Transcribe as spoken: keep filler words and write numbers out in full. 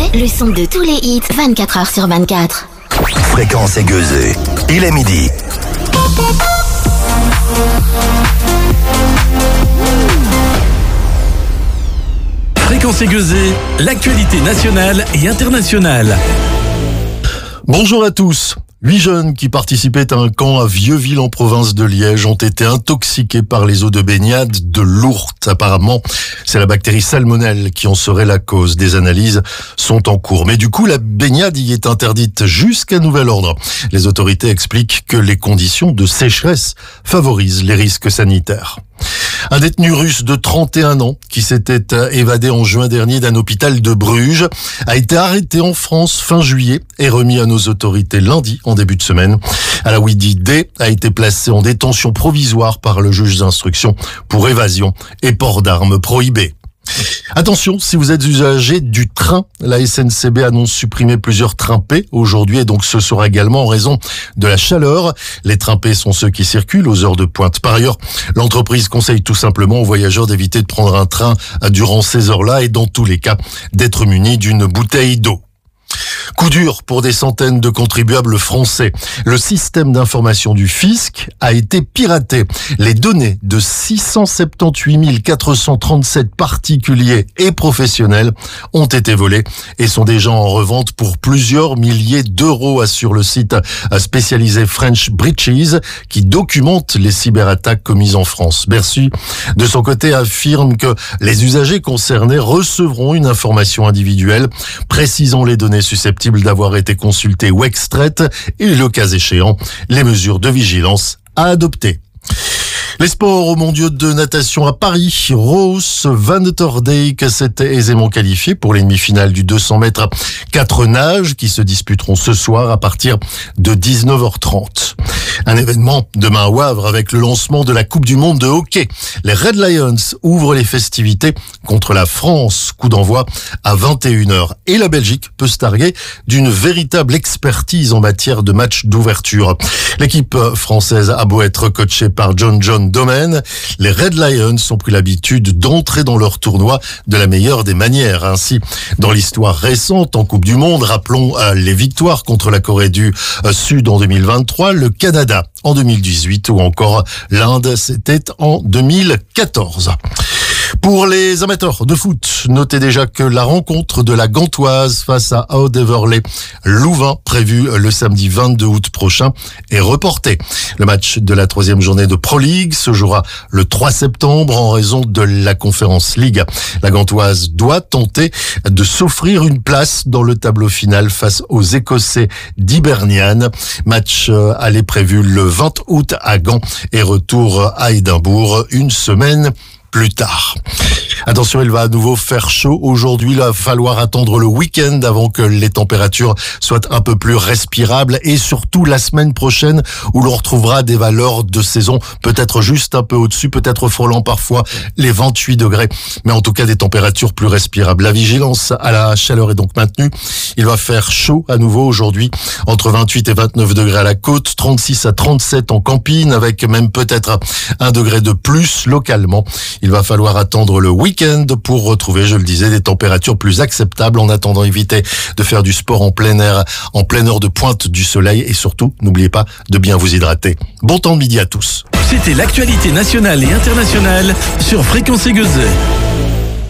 le son de tous les hits vingt-quatre heures sur vingt-quatre. Fréquence aiguisée. Il est midi. Fréquence aiguisée, l'actualité nationale et internationale. Bonjour à tous. Huit jeunes qui participaient à un camp à Vieuxville en province de Liège ont été intoxiqués par les eaux de baignade de l'Ourthe. Apparemment, c'est la bactérie salmonelle qui en serait la cause. Des analyses sont en cours. Mais du coup, la baignade y est interdite jusqu'à nouvel ordre. Les autorités expliquent que les conditions de sécheresse favorisent les risques sanitaires. Un détenu russe de trente et un ans qui s'était évadé en juin dernier d'un hôpital de Bruges a été arrêté en France fin juillet et remis à nos autorités lundi en début de semaine. Alaouidi D a été placé en détention provisoire par le juge d'instruction pour évasion et port d'armes prohibé. Attention, si vous êtes usager du train, la S N C B annonce supprimer plusieurs trains P aujourd'hui et donc ce sera également en raison de la chaleur. Les trains P sont ceux qui circulent aux heures de pointe. Par ailleurs, l'entreprise conseille tout simplement aux voyageurs d'éviter de prendre un train durant ces heures-là et dans tous les cas d'être munis d'une bouteille d'eau. Coup dur pour des centaines de contribuables français. Le système d'information du fisc a été piraté. Les données de six cent soixante-dix-huit mille quatre cent trente-sept particuliers et professionnels ont été volées et sont déjà en revente pour plusieurs milliers d'euros, assure le site spécialisé French Breaches qui documente les cyberattaques commises en France. Bercy, de son côté, affirme que les usagers concernés recevront une information individuelle précisant les données susceptibles d'avoir été consultées ou extraites et, le cas échéant, les mesures de vigilance à adopter. Les sports au mondiaux de natation à Paris. Roos van der Dijk s'était aisément qualifié pour les demi-finales du deux cents mètres quatre nages qui se disputeront ce soir à partir de dix-neuf heures trente. Un événement demain à Wavre avec le lancement de la Coupe du Monde de hockey. Les Red Lions ouvrent les festivités contre la France. Coup d'envoi à vingt et une heures. Et la Belgique peut se targuer d'une véritable expertise en matière de match d'ouverture. L'équipe française a beau être coachée par John John Domen, les Red Lions ont pris l'habitude d'entrer dans leur tournoi de la meilleure des manières. Ainsi, dans l'histoire récente en Coupe du Monde, rappelons les victoires contre la Corée du Sud en deux mille vingt-trois, le Canada en deux mille dix-huit ou encore l'Inde, c'était en deux mille quatorze. Pour les amateurs de foot, notez déjà que la rencontre de la Gantoise face à Haut-Deverley Louvain, prévue le samedi vingt-deux août prochain, est reportée. Le match de la troisième journée de Pro League se jouera le trois septembre en raison de la Conference League. La Gantoise doit tenter de s'offrir une place dans le tableau final face aux Écossais d'Hibernian. Match aller prévu le vingt août à Gand et retour à Édimbourg une semaine plus tard. Attention, il va à nouveau faire chaud. Aujourd'hui, il va falloir attendre le week-end avant que les températures soient un peu plus respirables et surtout la semaine prochaine où l'on retrouvera des valeurs de saison peut-être juste un peu au-dessus, peut-être frôlant parfois les vingt-huit degrés, mais en tout cas des températures plus respirables. La vigilance à la chaleur est donc maintenue. Il va faire chaud à nouveau aujourd'hui, entre vingt-huit et vingt-neuf degrés à la côte, trente-six à trente-sept en campine, avec même peut-être un degré de plus localement. Il va falloir attendre le week-end pour retrouver, je le disais, des températures plus acceptables. En attendant, évitez de faire du sport en plein air, en pleine heure de pointe du soleil et surtout, n'oubliez pas de bien vous hydrater. Bon temps de midi à tous. C'était l'actualité nationale et internationale sur Fréquence aiguisée.